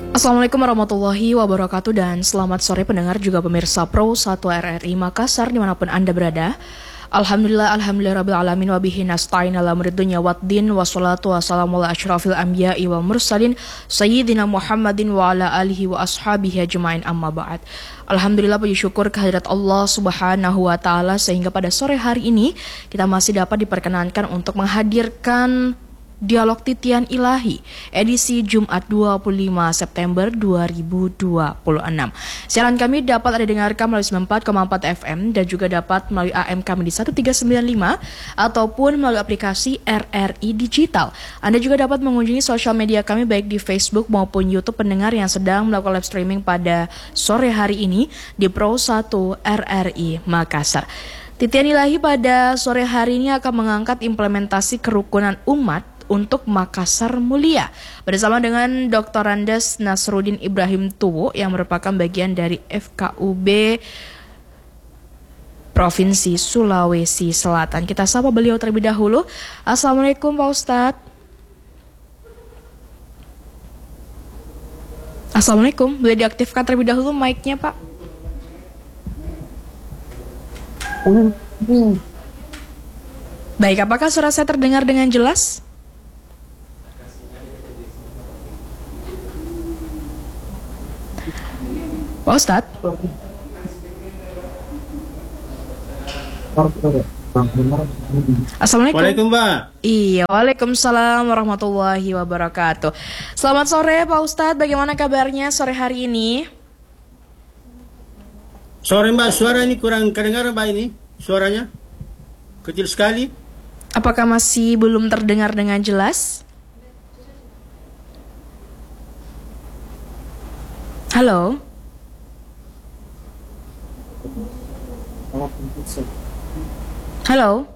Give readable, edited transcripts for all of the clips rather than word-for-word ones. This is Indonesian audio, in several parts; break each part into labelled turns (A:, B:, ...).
A: Assalamualaikum warahmatullahi wabarakatuh dan selamat sore pendengar juga pemirsa Pro 1 RRI Makassar dimanapun Anda berada. Alhamdulillah rabbil alamin wa bihi nasta'in ala amrid dunya waddin wassalatu wassalamu ala asyrafil anbiya'i wal mursalin sayyidina Muhammadin wa ala alihi wa ashabihi ajma'in amma ba'd. Alhamdulillah puji syukur kehadirat Allah Subhanahu wa taala sehingga pada sore hari ini kita masih dapat diperkenankan untuk menghadirkan Dialog Titian Ilahi edisi Jumat 25 September 2026. Siaran kami dapat Anda dengarkan melalui 94,4 FM dan juga dapat melalui AM kami di 1395 ataupun melalui aplikasi RRI Digital. Anda juga dapat mengunjungi sosial media kami baik di Facebook maupun YouTube pendengar yang sedang melakukan live streaming pada sore hari ini di Pro 1 RRI Makassar. Titian Ilahi pada sore hari ini akan mengangkat implementasi kerukunan umat untuk Makassar Mulia bersama dengan Dr. Andes Nasruddin Ibrahim Tuwo yang merupakan bagian dari FKUB Provinsi Sulawesi Selatan. Kita sapa beliau terlebih dahulu. Assalamualaikum Pak Ustadz. Assalamualaikum, boleh diaktifkan terlebih dahulu mic-nya Pak. Baik, apakah suara saya terdengar dengan jelas? Pak Ustadz. Assalamualaikum.
B: Waalaikumsalam, Pak.
A: Iya, waalaikumsalam warahmatullahi wabarakatuh. Selamat sore Pak Ustadz, bagaimana kabarnya sore hari ini?
B: Sore Mbak, suara ini kurang kedengaran Mbak ini, suaranya kecil sekali.
A: Apakah masih belum terdengar dengan jelas? Halo? Halo?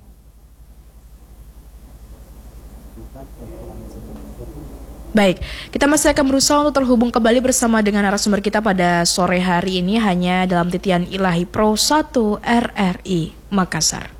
A: Baik, kita masih akan berusaha untuk terhubung kembali bersama dengan narasumber kita pada sore hari ini hanya dalam Titian Ilahi Pro 1 RRI Makassar.